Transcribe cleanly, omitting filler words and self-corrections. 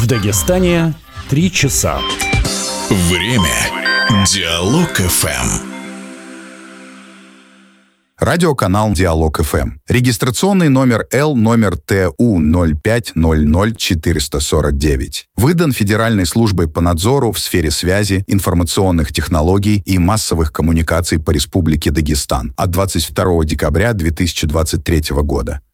В Дагестане 3 часа. Время. Диалог ФМ. Радиоканал «Диалог ФМ». Регистрационный номер Л, номер ТУ 0500449. Выдан Федеральной службой по надзору в сфере связи, информационных технологий и массовых коммуникаций по Республике Дагестан от 22 декабря 2023 года.